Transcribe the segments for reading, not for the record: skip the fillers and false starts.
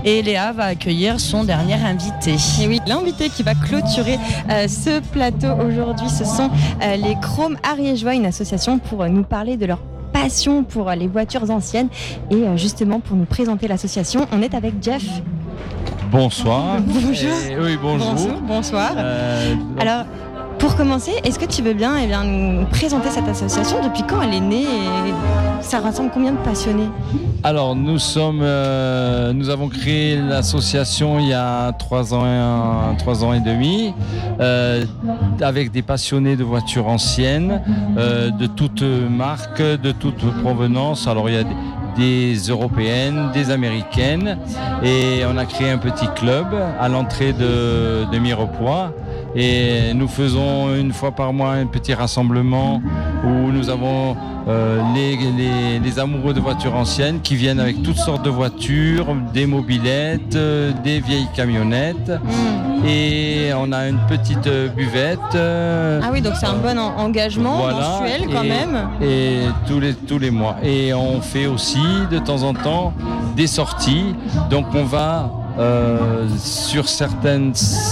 Et Léa va accueillir son dernier invité. Et oui, l'invité qui va clôturer ce plateau aujourd'hui, ce sont les Chromes Ariégeois, une association pour nous parler de leur passion pour les voitures anciennes. Et justement, pour nous présenter l'association, on est avec Jeff. Bonsoir. Bonjour. Oui, bonjour. Bonsoir. Alors, pour commencer, est-ce que tu veux bien, nous présenter cette association? Depuis quand elle est née et ça rassemble combien de passionnés? Alors, nous avons créé l'association il y a 3 ans et demi, avec des passionnés de voitures anciennes, de toutes marques, de toutes provenances. Alors, il y a des européennes, des américaines, et on a créé un petit club à l'entrée de Mirepoix. Et nous faisons une fois par mois un petit rassemblement où nous avons les amoureux de voitures anciennes qui viennent avec toutes sortes de voitures, des mobylettes, des vieilles camionnettes. Et on a une petite buvette. Ah oui, donc c'est un bon engagement mensuel quand même. Et tous les mois. Et on fait aussi de temps en temps des sorties. Donc on va sur certaines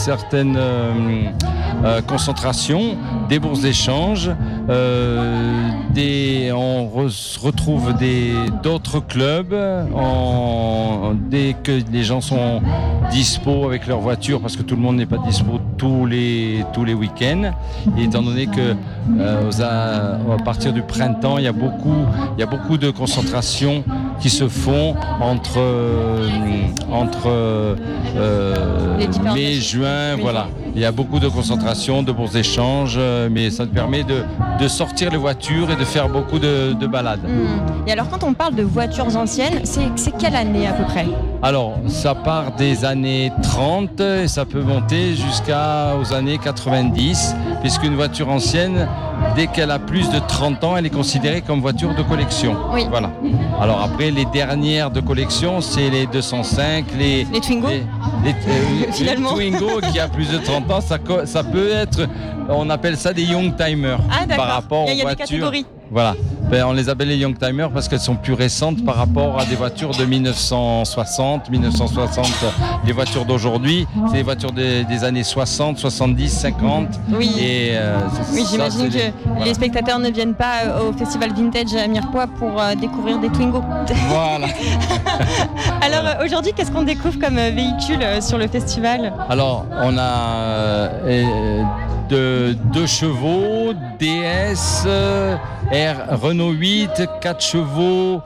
concentrations, des bourses d'échange, on retrouve d'autres clubs dès que les gens sont dispo avec leur voiture, parce que tout le monde n'est pas dispo tous les week-ends. Et étant donné que à partir du printemps, il y a beaucoup de concentrations qui se font entre mai, juin, voilà. Il y a beaucoup de concentrations, de bourses d'échange, mais ça te permet de sortir les voitures et de faire beaucoup de balades. Et alors, quand on parle de voitures anciennes, c'est quelle année à peu près? Alors, ça part des années 30 et ça peut monter jusqu'aux années 90, puisqu'une voiture ancienne, dès qu'elle a plus de 30 ans, elle est considérée comme voiture de collection. Oui. Voilà. Alors après, les dernières de collection, c'est les 205, les Twingo. Finalement. Les Twingo qui a plus de 30 ans, ça peut être, on appelle ça des young timers. Ah d'accord, par rapport il y a aux des voitures. catégories. Voilà, on les appelle les young timers parce qu'elles sont plus récentes par rapport à des voitures de 1960, les voitures d'aujourd'hui, c'est les voitures des années 60, 70, 50. Oui, et, oui, j'imagine que les spectateurs ne viennent pas au festival vintage à Mirepoix pour découvrir des Twingo. Voilà. Alors aujourd'hui, qu'est-ce qu'on découvre comme véhicule sur le festival? Alors, on a de 2 chevaux, DS, Renault 8, 4 chevaux,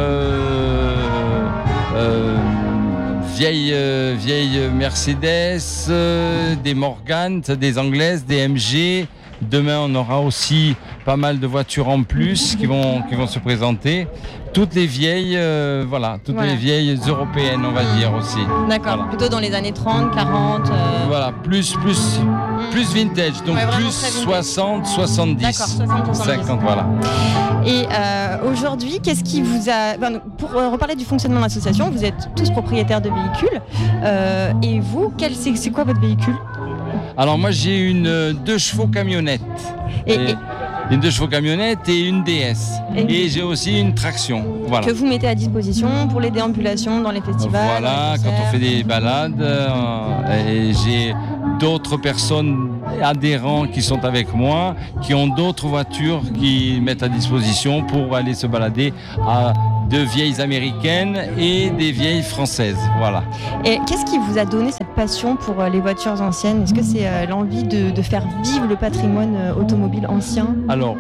vieille Mercedes, des Morgan, des Anglaises, des MG. Demain, on aura aussi pas mal de voitures en plus qui vont se présenter. Toutes les vieilles, les vieilles européennes, on va dire aussi. D'accord, voilà. Plutôt dans les années 30, 40. Voilà, plus vintage, donc plus 60, 70. D'accord, 60, 50, voilà. Et aujourd'hui, qu'est-ce qui vous a... pour reparler du fonctionnement de l'association, vous êtes tous propriétaires de véhicules. Et vous, c'est quoi votre véhicule? Alors moi, j'ai une 2 chevaux camionnette. Une 2 chevaux camionnette et une DS. Et j'ai aussi une traction. Voilà. Que vous mettez à disposition pour les déambulations dans les festivals. Voilà, quand on fait des balades. Et j'ai d'autres personnes adhérents qui sont avec moi, qui ont d'autres voitures qui mettent à disposition pour aller se balader à de vieilles américaines et des vieilles françaises. Voilà. Et qu'est-ce qui vous a donné cette passion pour les voitures anciennes? Est-ce que c'est l'envie de faire vivre le patrimoine automobile ancien? Alors,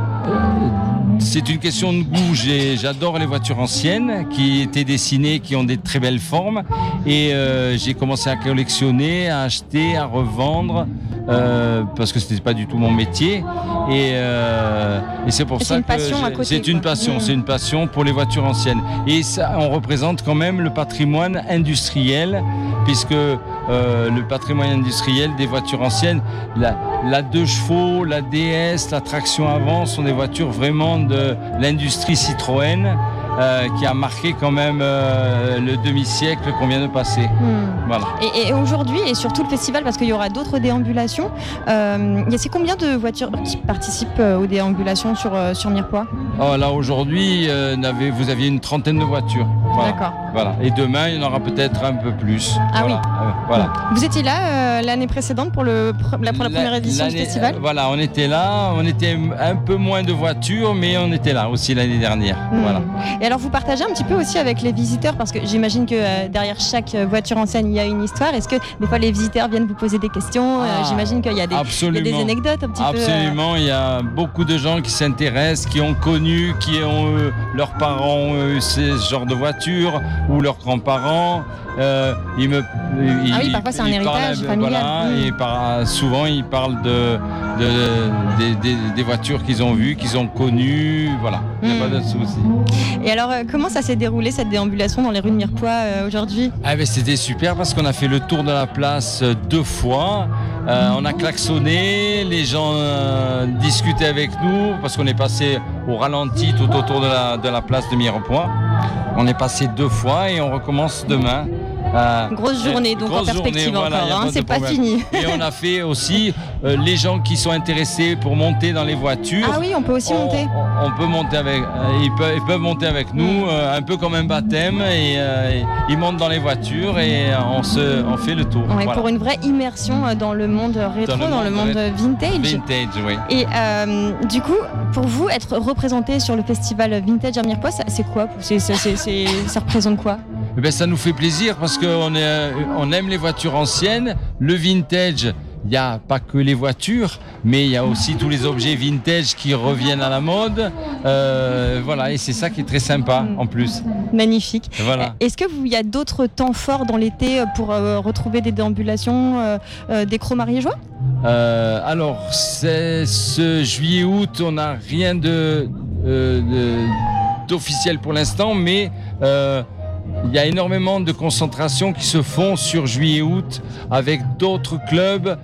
c'est une question de goût. J'adore les voitures anciennes qui étaient dessinées, qui ont des très belles formes. Et j'ai commencé à collectionner, à acheter, à revendre, parce que ce n'était pas du tout mon métier. Et c'est pour ça que c'est une passion. C'est une passion pour les voitures anciennes. Et ça, on représente quand même le patrimoine industriel, puisque le patrimoine industriel des voitures anciennes, la 2 chevaux, la DS, la traction avant sont des voitures vraiment de l'industrie Citroën qui a marqué quand même le demi-siècle qu'on vient de passer. Voilà. Et aujourd'hui, et sur tout le festival, parce qu'il y aura d'autres déambulations, c'est combien de voitures qui participent aux déambulations sur Mirepoix? Là aujourd'hui, vous aviez une 30aine de voitures. Voilà. D'accord. Voilà. Et demain, il y en aura peut-être un peu plus. Ah voilà. oui. Voilà. Vous étiez là l'année précédente pour la première édition du festival? Voilà, on était là. On était un peu moins de voitures, mais on était là aussi l'année dernière. Voilà. Et alors, vous partagez un petit peu aussi avec les visiteurs, parce que j'imagine que derrière chaque voiture ancienne, il y a une histoire. Est-ce que des fois les visiteurs viennent vous poser des questions? J'imagine qu'il y a des anecdotes un petit peu. Absolument, il y a beaucoup de gens qui s'intéressent, qui ont connu, qui ont leurs parents ont eu ce genre de voiture ou leurs grands-parents. Parfois c'est un héritage familial. Voilà, et souvent ils parlent des voitures qu'ils ont vues, qu'ils ont connues. Voilà, il n'y a pas de souci. Et alors, comment ça s'est déroulé cette déambulation dans les rues de Mirepoix aujourd'hui? C'était super parce qu'on a fait le tour de la place 2 fois. On a klaxonné, les gens discutaient avec nous parce qu'on est passé au ralenti tout autour de la place de Mirepoix. On est passé 2 fois et on recommence demain. Grosse journée, donc en perspective journée, encore, c'est pas fini. Et on a fait aussi les gens qui sont intéressés pour monter dans les voitures. Ah oui, on peut aussi monter. On peut monter avec, ils peuvent monter avec nous, un peu comme un baptême, et ils montent dans les voitures et on fait le tour. Ouais, voilà. Pour une vraie immersion dans le monde rétro, dans le monde vintage. Vintage, oui. Et du coup, pour vous, être représenté sur le festival Vintage à Mirepoix, c'est quoi? Ça représente quoi? Ça nous fait plaisir parce qu'on aime les voitures anciennes. Le vintage, il n'y a pas que les voitures, mais il y a aussi tous les objets vintage qui reviennent à la mode. Voilà, et c'est ça qui est très sympa en plus. Magnifique. Voilà. Est-ce qu'il y a d'autres temps forts dans l'été pour retrouver des déambulations des Chromes Ariégeois? Alors, c'est ce juillet-août, on n'a rien d'officiel pour l'instant, mais il y a énormément de concentrations qui se font sur juillet-août avec d'autres clubs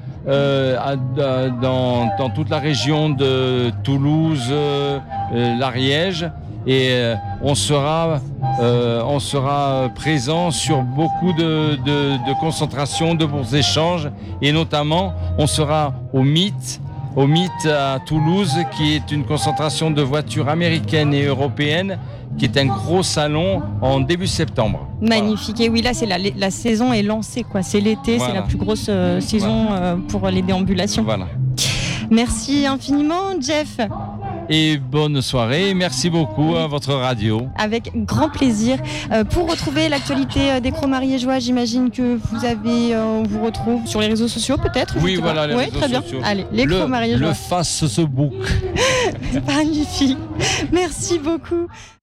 dans toute la région de Toulouse, l'Ariège, et on sera présent sur beaucoup de concentrations, de beaux échanges, et notamment on sera au Mythe à Toulouse, qui est une concentration de voitures américaines et européennes, qui est un gros salon en début septembre. Magnifique. Voilà. Et oui, là, c'est la saison est lancée, quoi. C'est l'été, voilà. C'est la plus grosse saison pour les déambulations. Voilà. Merci infiniment, Jeff. Et bonne soirée. Merci beaucoup à votre radio. Avec grand plaisir. Pour retrouver l'actualité des Chromes Ariégeois, j'imagine que on vous retrouve sur les réseaux sociaux, peut-être? Oui, voilà, les réseaux très bien. sociaux. Allez, les Chromes Ariégeois. Le Facebook. Magnifique. Merci beaucoup.